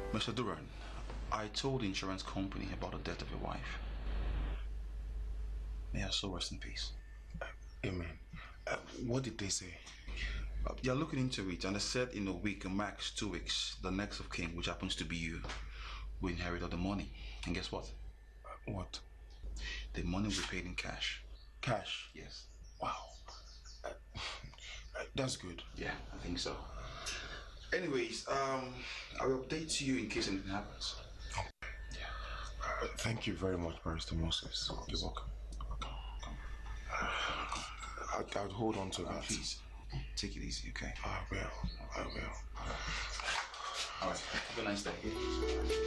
Mr. Duran, I told the insurance company about the death of your wife. May her soul rest in peace. Amen. What did they say? They're looking into it, and they said in a week, max 2 weeks, the next of kin, which happens to be you, will inherit all the money. And guess what? What? The money will be paid in cash. Cash? Yes. Wow. That's good. Yeah, I think so. Anyways, I will update you in case anything happens. Yeah. Thank you very much, Barrister Moses. You're welcome. I'll hold on to that. Please, take it easy, okay? I will. All right. Have a nice day.